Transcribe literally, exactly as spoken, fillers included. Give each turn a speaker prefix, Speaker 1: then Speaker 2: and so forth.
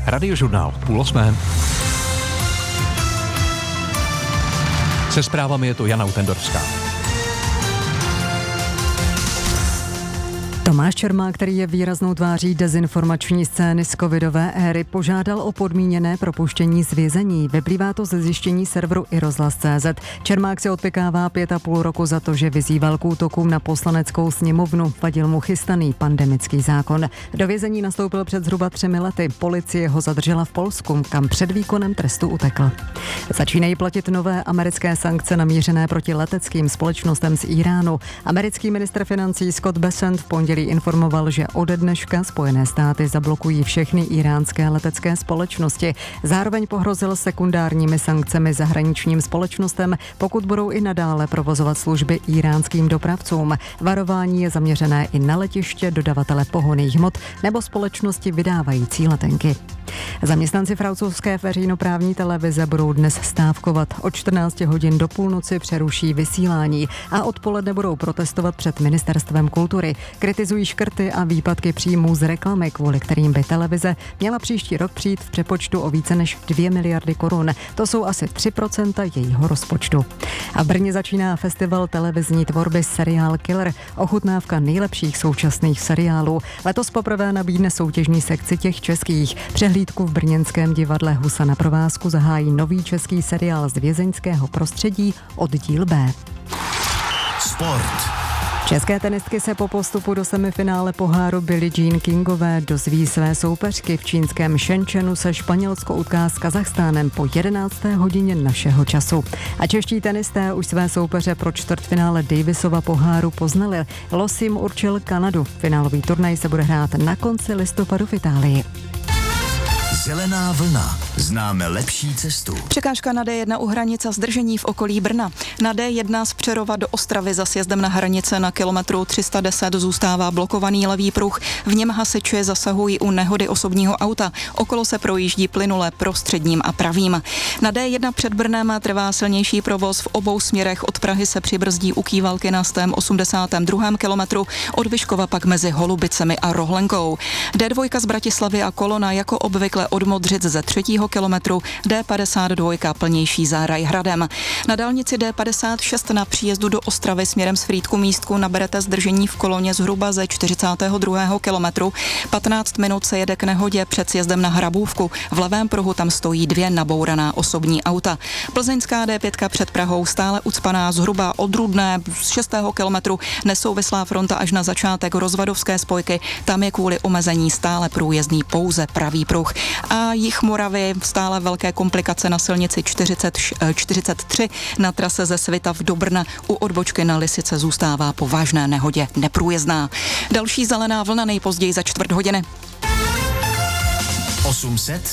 Speaker 1: Radiožurnál půl osmé. Se zprávami je to Jana Utendorská.
Speaker 2: Tomáš Čermák, který je výraznou tváří dezinformační scény z covidové éry, požádal o podmíněné propuštění z vězení. Vyplývá to ze zjištění serveru i rozhlas tečka cé zet. Čermák se odpykává pět a půl roku za to, že vyzýval k útokům na poslaneckou sněmovnu. Vadil mu chystaný pandemický zákon. Do vězení nastoupil před zhruba třemi lety. Policie ho zadržela v Polsku, kam před výkonem trestu utekl. Začínají platit nové americké sankce namířené proti leteckým společnostem z Iránu. Americký ministr financí Scott Bessent v pondělí informoval, že ode dneška Spojené státy zablokují všechny iránské letecké společnosti. Zároveň pohrozil sekundárními sankcemi zahraničním společnostem, pokud budou i nadále provozovat služby iránským dopravcům. Varování je zaměřené i na letiště, dodavatele pohonných hmot nebo společnosti vydávající letenky. Zaměstnanci francouzské veřejnoprávní televize budou dnes stávkovat. Od čtrnácti hodin do půlnoci přeruší vysílání a odpoledne budou protestovat před ministerstvem kultury. Kritizují škrty a výpadky příjmů z reklamy, kvůli kterým by televize měla příští rok přijít v přepočtu o více než dvě miliardy korun. To jsou asi tři procenta jejího rozpočtu. A v Brně začíná festival televizní tvorby Seriál Killer, ochutnávka nejlepších současných seriálů. Letos poprvé nabídne soutěžní sekci těch českých. Přehlídku v brněnském divadle Husa na provázku zahájí nový český seriál z vězeňského prostředí Oddíl B.
Speaker 3: Sport.
Speaker 2: České tenistky se po postupu do semifinále poháru Billie Jean Kingové dozví své soupeřky. V čínském Shenzhenu se Španělsko utká s Kazachstánem po jedenácté hodině našeho času. A čeští tenisté už své soupeře pro čtvrtfinále Davisova poháru poznali. Los jim určil Kanadu. Finálový turnaj se bude hrát na konci listopadu v Itálii.
Speaker 3: Zelená vlna. Známe lepší cestu.
Speaker 4: Překážka na D jedna u hranice a zdržení v okolí Brna. Na D jedna z Přerova do Ostravy za sjezdem na hranice na kilometru tři sta deset zůstává blokovaný levý pruh. V něm hasiči zasahují u nehody osobního auta. Okolo se projíždí plynule prostředním a pravým. Na D jedna před Brnem trvá silnější provoz. V obou směrech od Prahy se přibrzdí u Kývalky na sto osmdesátém druhém kilometru, od Vyškova pak mezi Holubicemi a Rohlenkou. D dva z Bratislavy a kolona jako obvykle od Modřic ze třetího kilometru, D padesát dva plnější za Rajhradem. Na dálnici D padesát šest na příjezdu do Ostravy směrem z Frýdku Místku naberete zdržení v koloně zhruba ze čtyřicátého druhého kilometru. patnáct minut se jede k nehodě před sjezdem na Hrabůvku. V levém pruhu tam stojí dvě nabouraná osobní auta. Plzeňská D pět před Prahou stále ucpaná zhruba od Rudné z šestého kilometru. Nesouvislá fronta až na začátek Rozvadovské spojky. Tam je kvůli omezení stále průjezdný pouze pravý pruh. A jih Moravy stále velké komplikace na silnici čtyřicet, čtyřicet tři na trase ze Svitav do Brna. U odbočky na Lisice zůstává po vážné nehodě neprůjezdná. Další zelená vlna nejpozději za čtvrt hodiny.
Speaker 3: osm set